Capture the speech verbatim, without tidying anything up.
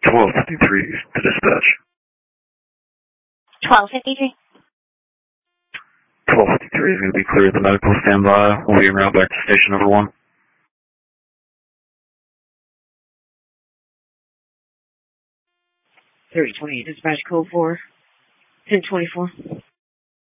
twelve fifty-three to dispatch. twelve fifty-three. twelve fifty-three is going to be clear of the medical standby. We'll be en route back to station number one. thirty twenty, dispatch code for ten twenty-four.